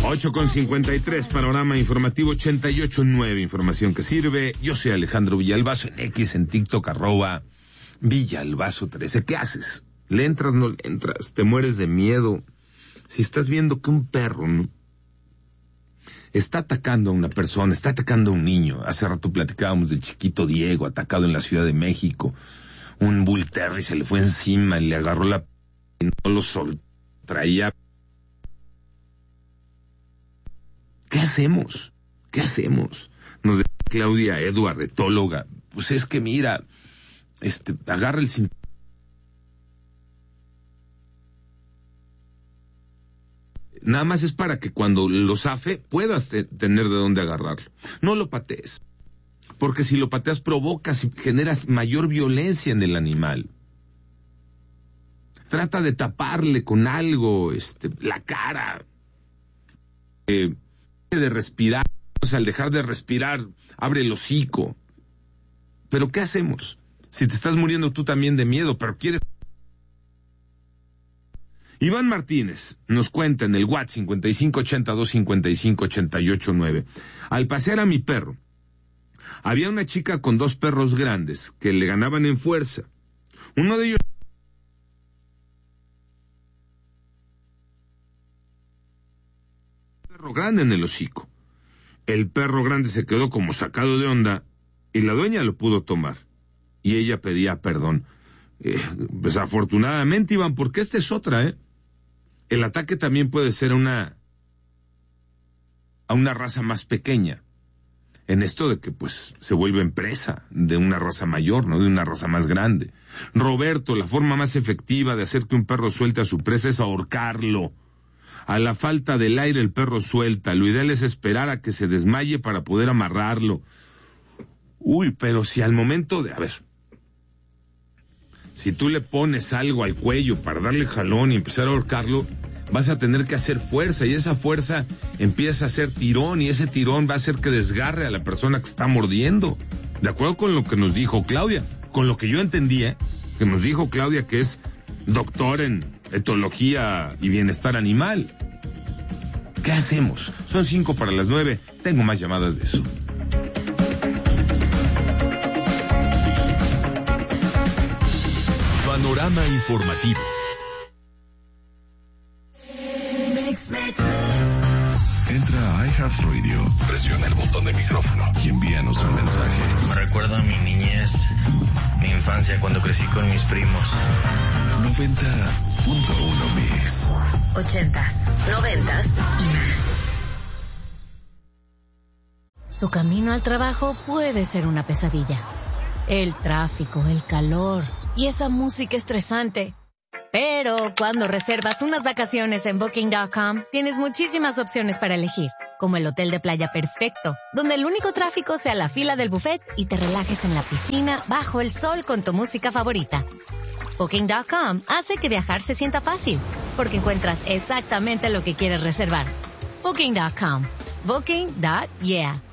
8:53, panorama informativo 88.9, información que sirve. Yo soy Alejandro Villalbazo, en X, en TikTok, @Villalbazo13. ¿Qué haces? ¿Le entras, no le entras? ¿Te mueres de miedo? Si estás viendo que un perro, ¿no?, está atacando a una persona, está atacando a un niño. Hace rato platicábamos del chiquito Diego, atacado en la Ciudad de México. Un Bull Terrier se le fue encima y le agarró la... y no lo traía. ¿Qué hacemos? ¿Qué hacemos? Nos dice Claudia Edward, etóloga. Pues es que mira, agarra el cinturón. Nada más es para que cuando lo zafe puedas tener de dónde agarrarlo. No lo patees, porque si lo pateas provocas y generas mayor violencia en el animal. Trata de taparle con algo, la cara. De respirar, o sea, al dejar de respirar, abre el hocico. Pero ¿qué hacemos? Si te estás muriendo tú también de miedo, pero quieres... Iván Martínez nos cuenta en el WhatsApp 5582-5588-9. Al pasear a mi perro, había una chica con 2 perros grandes que le ganaban en fuerza. Uno de ellos... perro grande en el hocico. El perro grande se quedó como sacado de onda y la dueña lo pudo tomar. Y ella pedía perdón. Pues afortunadamente, Iván, porque esta es otra, El ataque también puede ser a una raza más pequeña. En esto de que, pues, se vuelven presa de una raza mayor, no de una raza más grande. Roberto, la forma más efectiva de hacer que un perro suelte a su presa es ahorcarlo. A la falta del aire el perro suelta. Lo ideal es esperar a que se desmaye para poder amarrarlo. Uy, pero si al momento de... A ver, si tú le pones algo al cuello para darle jalón y empezar a ahorcarlo, vas a tener que hacer fuerza, y esa fuerza empieza a hacer tirón, y ese tirón va a hacer que desgarre a la persona que está mordiendo. De acuerdo con lo que nos dijo Claudia, con lo que yo entendí, que nos dijo Claudia, que es doctor en etología y bienestar animal. ¿Qué hacemos? Son 8:55. Tengo más llamadas de eso. Panorama informativo. Entra a iHeartRadio, presiona el botón de micrófono y envíanos un mensaje. Me recuerda a mi niñez, mi infancia cuando crecí con mis primos. 90.1 Mix. 80s, 90s y más. Tu camino al trabajo puede ser una pesadilla. El tráfico, el calor y esa música estresante. Pero cuando reservas unas vacaciones en Booking.com, tienes muchísimas opciones para elegir, como el hotel de playa perfecto, donde el único tráfico sea la fila del buffet y te relajes en la piscina bajo el sol con tu música favorita. Booking.com hace que viajar se sienta fácil, porque encuentras exactamente lo que quieres reservar. Booking.com. Booking.yeah.